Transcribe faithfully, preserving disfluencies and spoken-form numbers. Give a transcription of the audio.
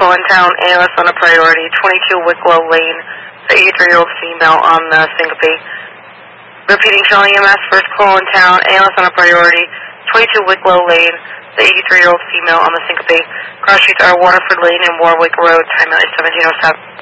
vehicle in town, A L S on a priority, twenty-two Wicklow Lane, the eighty-three-year-old female on the Syncope. Repeating, Shelley E M S, first call in town, A L S on a priority, twenty-two Wicklow Lane, the eighty-three-year-old female on the Syncope. Cross streets are Waterford Lane and Warwick Road, time is seventeen oh seven.